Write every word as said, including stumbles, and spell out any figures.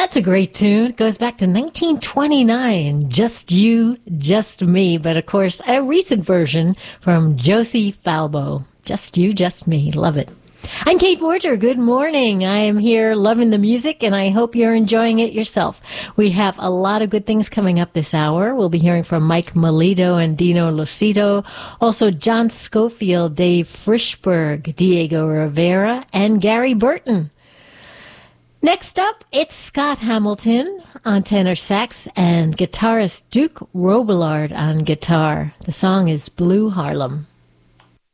That's a great tune. It goes back to nineteen twenty-nine. Just You, Just Me. But of course, a recent version from Josie Falbo. Just You, Just Me. Love it. I'm Kate Morter. Good morning. I am here loving the music, and I hope you're enjoying it yourself. We have a lot of good things coming up this hour. We'll be hearing from Mike Melito and Dino Lucido, also John Schofield, Dave Frischberg, Diego Rivera, and Gary Burton. Next up, it's Scott Hamilton on tenor sax and guitarist Duke Robillard on guitar. The song is Blue Harlem.